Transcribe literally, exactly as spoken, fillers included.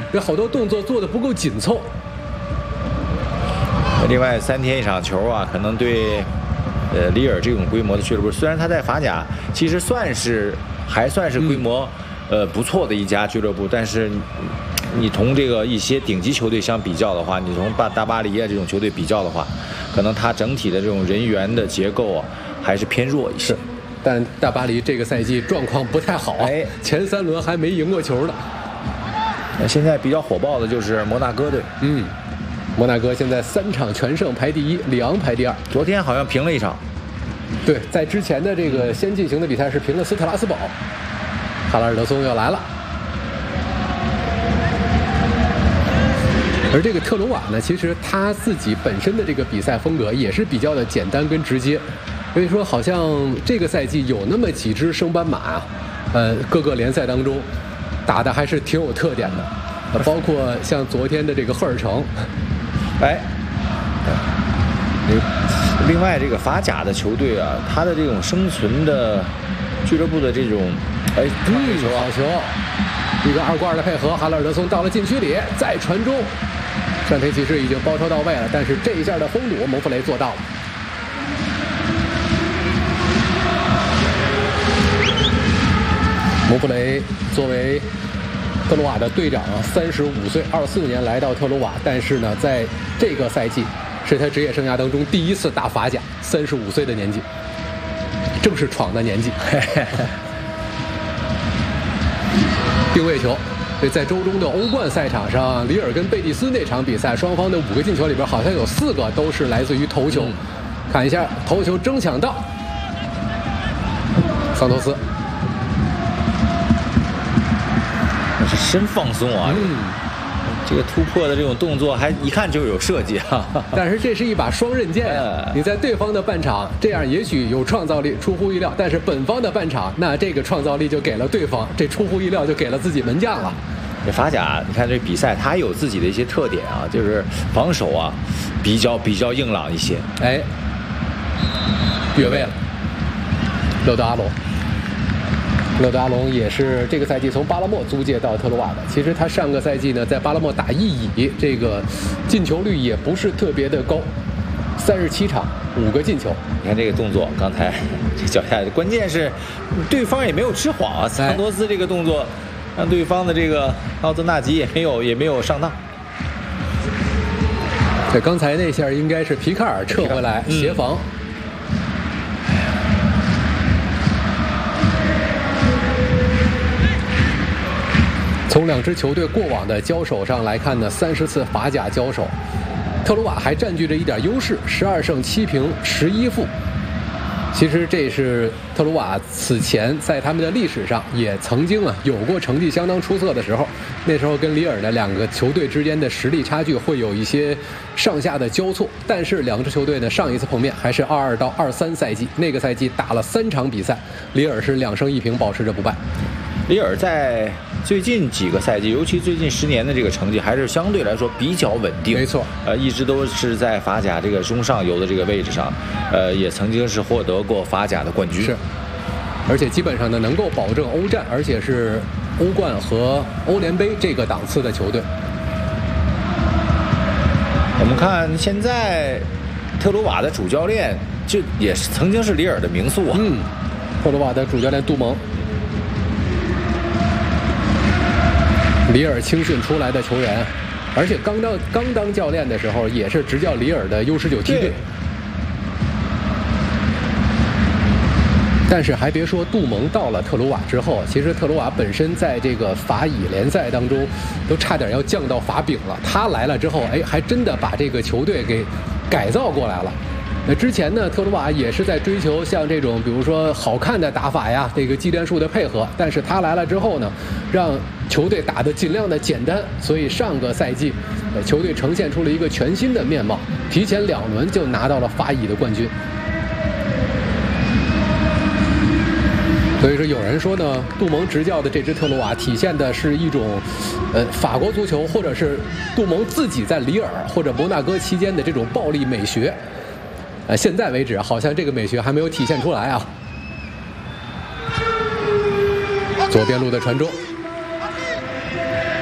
有好多动作做的不够紧凑。 另外，三天一场球啊，可能对呃里尔这种规模的俱乐部，虽然他在法甲其实算是还算是规模、嗯、呃不错的一家俱乐部，但是你同这个一些顶级球队相比较的话，你从巴大巴黎啊这种球队比较的话，可能它整体的这种人员的结构啊还是偏弱一些。 但大巴黎这个赛季状况不太好啊， 哎， 前三轮还没赢过球呢。 现在比较火爆的就是摩纳哥队， 嗯，摩纳哥现在三场全胜排第一，里昂排第二。 昨天好像平了一场。 对，在之前的这个先进行的比赛是平了斯特拉斯堡。哈拉尔德松要来了。而这个特鲁瓦呢，其实他自己本身的这个比赛风格也是比较的简单跟直接。所以说，好像这个赛季有那么几支升班马啊，呃，各个联赛当中打的还是挺有特点的，包括像昨天的这个赫尔城。 哎，另外这个法甲的球队啊，他的这种生存的俱乐部的这种，哎， 嗯，好球，一个二过二的配合，哈勒尔德松到了禁区里，再传中，单腿骑士已经包抄到位了，但是这一下的封堵，蒙弗雷做到了。蒙弗雷作为特鲁瓦的队长啊，三十五岁，二四年来到特鲁瓦，但是呢，在这个赛季是他职业生涯当中第一次打法甲，三十五岁的年纪，正是闯的年纪。定位球，对，在周中的欧冠赛场上，里尔跟贝蒂斯那场比赛，双方的五个进球里边，好像有四个都是来自于头球。嗯、看一下头球争抢到，桑托斯。 是真放松啊！ 嗯， 这个突破的这种动作还一看就有设计啊。 但是这是一把双刃剑啊！你在对方的半场这样也许有创造力，出乎意料，但是本方的半场，那这个创造力就给了对方，这出乎意料就给了自己门将了。 这法甲，你看这比赛，它有自己的一些特点啊，就是防守啊，比较比较硬朗一些。 哎，越位了，勒德阿隆。勒德阿隆也是这个赛季从巴勒莫租借到特鲁瓦的。其实他上个赛季呢，在巴勒莫打一乙，这个进球率也不是特别的高，三十七场五个进球。 你看这个动作，刚才这脚下，关键是对方也没有吃谎啊。桑托斯这个动作，让对方的这个奥泽纳吉也没有也没有上当。 对，刚才那下应该是皮卡尔撤回来协防。嗯从两支球队过往的交手上来看呢，三十次法甲交手，特鲁瓦还占据着一点优势，十二胜七平十一负。其实这是特鲁瓦此前在他们的历史上也曾经啊有过成绩相当出色的时候，那时候跟里尔的两个球队之间的实力差距会有一些上下的交错，但是两支球队呢上一次碰面还是二二到二三赛季，那个赛季打了三场比赛，里尔是两胜一平保持着不败。 里尔在最近几个赛季，尤其最近十年的这个成绩，还是相对来说比较稳定。 没错， 呃，一直都是在法甲这个中上游的这个位置上，呃，也曾经是获得过法甲的冠军。 是，而且基本上呢能够保证欧战，而且是欧冠和欧联杯这个档次的球队。 我们看现在特鲁瓦的主教练就也是曾经是里尔的名宿啊。 嗯，特鲁瓦的主教练杜蒙。里尔青训出来的球员，而且刚当刚当教练的时候，也是执教里尔的 U 十九 梯队。但是还别说，杜蒙到了特鲁瓦之后，其实特鲁瓦本身在这个法乙联赛当中，都差点要降到法丙了。他来了之后，哎，还真的把这个球队给改造过来了。那之前呢，特鲁瓦也是在追求像这种，比如说好看的打法呀，这个技战术的配合。但是他来了之后呢，让球队打得尽量的简单，所以上个赛季，呃，球队呈现出了一个全新的面貌，提前两轮就拿到了法乙的冠军。所以说，有人说呢，杜蒙执教的这支特鲁瓦体现的是一种，呃，法国足球，或者是杜蒙自己在里尔或者摩纳哥期间的这种暴力美学。呃，现在为止，好像这个美学还没有体现出来啊。左边路的传中。